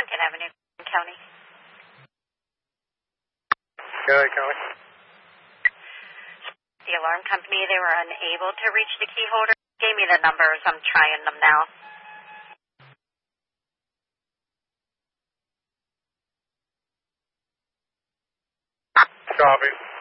Second Avenue, County. County. The alarm company, they were unable to reach the key holder. Gave me the numbers. I'm trying them now. Copy.